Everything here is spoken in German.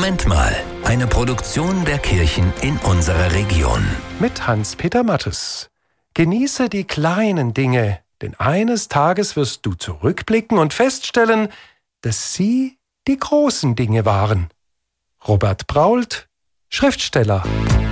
Moment mal, eine Produktion der Kirchen in unserer Region. Mit Hans-Peter Mattes. Genieße die kleinen Dinge, denn eines Tages wirst du zurückblicken und feststellen, dass sie die großen Dinge waren. Robert Brault, Schriftsteller.